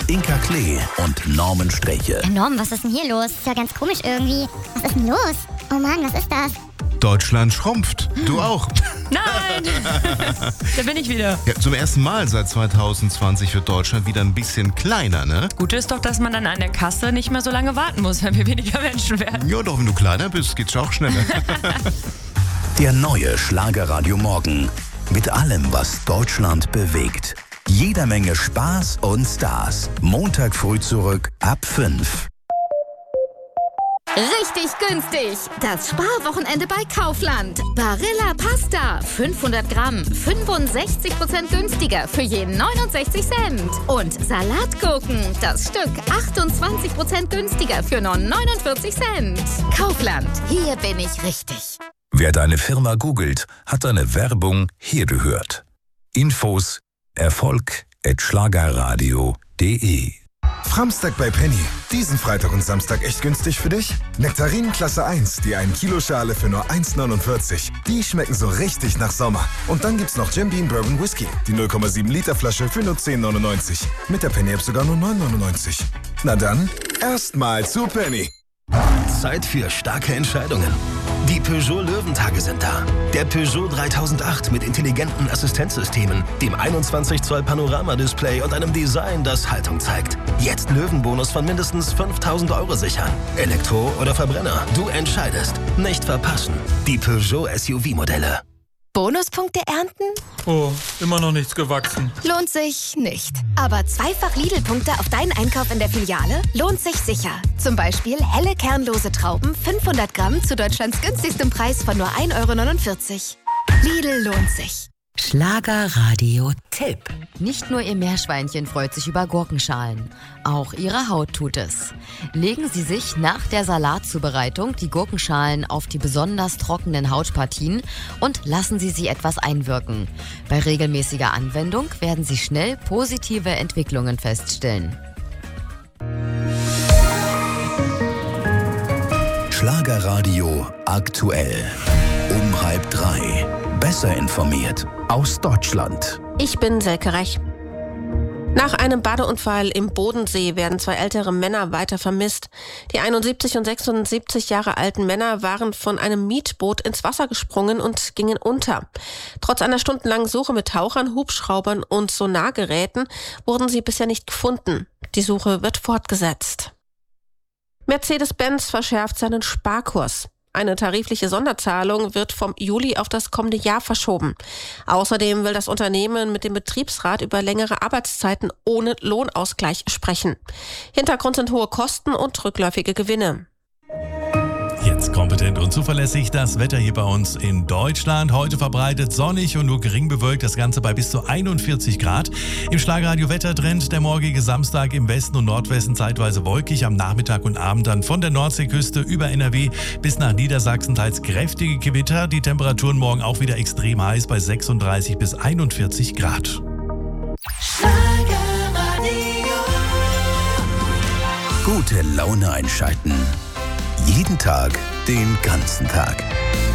Inka Klee und Norman Sträche. Norman, was ist denn hier los? Ist ja ganz komisch irgendwie. Was ist denn los? Oh Mann, was ist das? Deutschland schrumpft. Du auch. Nein! Da bin ich wieder. Ja, zum ersten Mal seit 2020 wird Deutschland wieder ein bisschen kleiner, ne? Gute ist doch, dass man dann an der Kasse nicht mehr so lange warten muss, wenn wir weniger Menschen werden. Ja, doch, wenn du kleiner bist, geht's auch schneller. Der neue Schlagerradio Morgen. Mit allem, was Deutschland bewegt. Jeder Menge Spaß und Stars. Montag früh zurück ab 5. Richtig günstig. Das Sparwochenende bei Kaufland. Barilla Pasta. 500 Gramm. 65% günstiger für je 69 Cent. Und Salatgurken. Das Stück 28% günstiger für nur 49 Cent. Kaufland. Hier bin ich richtig. Wer deine Firma googelt, hat deine Werbung hier gehört. Infos erfolg@schlagerradio.de. Framstag bei Penny. Diesen Freitag und Samstag echt günstig für dich? Nektarinen Klasse 1, die 1 Kilo Schale für nur 1,49. Die schmecken so richtig nach Sommer. Und dann gibt's noch Jim Beam Bourbon Whisky. Die 0,7 Liter Flasche für nur 10,99. Mit der Penny-App sogar nur 9,99. Na dann, erstmal zu Penny. Zeit für starke Entscheidungen. Die Peugeot Löwentage sind da. Der Peugeot 3008 mit intelligenten Assistenzsystemen, dem 21 Zoll Panorama-Display und einem Design, das Haltung zeigt. Jetzt Löwenbonus von mindestens 5.000 € sichern. Elektro oder Verbrenner, du entscheidest. Nicht verpassen. Die Peugeot SUV-Modelle. Bonuspunkte ernten? Oh, immer noch nichts gewachsen. Lohnt sich nicht. Aber zweifach Lidl-Punkte auf deinen Einkauf in der Filiale lohnt sich sicher. Zum Beispiel helle kernlose Trauben 500 Gramm zu Deutschlands günstigstem Preis von nur 1,49 €. Lidl lohnt sich. Schlagerradio-Tipp. Nicht nur Ihr Meerschweinchen freut sich über Gurkenschalen, auch Ihre Haut tut es. Legen Sie sich nach der Salatzubereitung die Gurkenschalen auf die besonders trockenen Hautpartien und lassen Sie sie etwas einwirken. Bei regelmäßiger Anwendung werden Sie schnell positive Entwicklungen feststellen. Schlagerradio aktuell. Um 2:30. Besser informiert aus Deutschland. Ich bin Selke Rech. Nach einem Badeunfall im Bodensee werden 2 ältere Männer weiter vermisst. Die 71 und 76 Jahre alten Männer waren von einem Mietboot ins Wasser gesprungen und gingen unter. Trotz einer stundenlangen Suche mit Tauchern, Hubschraubern und Sonargeräten wurden sie bisher nicht gefunden. Die Suche wird fortgesetzt. Mercedes-Benz verschärft seinen Sparkurs. Eine tarifliche Sonderzahlung wird vom Juli auf das kommende Jahr verschoben. Außerdem will das Unternehmen mit dem Betriebsrat über längere Arbeitszeiten ohne Lohnausgleich sprechen. Hintergrund sind hohe Kosten und rückläufige Gewinne. Jetzt kompetent und zuverlässig das Wetter hier bei uns in Deutschland. Heute verbreitet sonnig und nur gering bewölkt, das Ganze bei bis zu 41 Grad. Im Schlagerradio Wettertrend der morgige Samstag im Westen und Nordwesten zeitweise wolkig, am Nachmittag und Abend dann von der Nordseeküste über NRW bis nach Niedersachsen teils kräftige Gewitter. Die Temperaturen morgen auch wieder extrem heiß bei 36 bis 41 Grad. Gute Laune einschalten. Jeden Tag, den ganzen Tag.